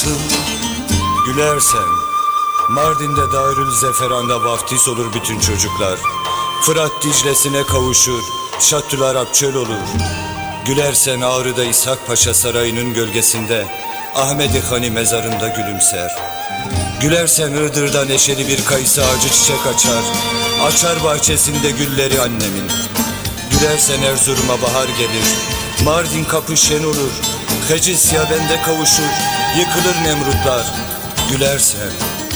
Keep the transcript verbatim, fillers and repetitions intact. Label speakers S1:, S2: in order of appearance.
S1: nasıl? Gülersen Mardin'de Darül Zeferan'da vaftiz olur bütün çocuklar. Fırat Dicle'sine kavuşur, Şattül Arap çöl olur. Gülersen Ağrı'da İshak Paşa Sarayı'nın gölgesinde Ahmedi Hani mezarında gülümser. Gülersen Iğdır'da neşeli bir kayısı ağacı çiçek açar, açar bahçesinde gülleri annemin. Gülersen Erzurum'a bahar gelir, Mardin kapı şen olur, Hecisya bende kavuşur, yıkılır Nemrutlar. Gülersen